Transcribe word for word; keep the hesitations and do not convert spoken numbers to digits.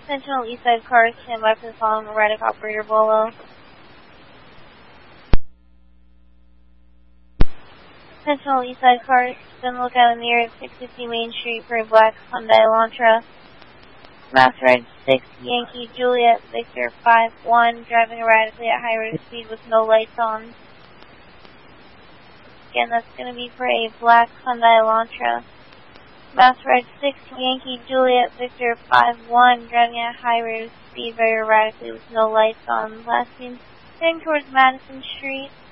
Sentinel Eastside cars, stand by for the following erratic operator Bolo. Sentinel Eastside cars, then look out in the air at six fifty Main Street for a black Hyundai Elantra. Mass Red six Yankee Juliet Victor five one, driving erratically at high rate of speed with no lights on. Again, that's going to be for a black Hyundai Elantra. Mass Red six Yankee Juliet Victor five one, driving at high rate of speed very erratically with no lights on. Last seen heading towards Madison Street.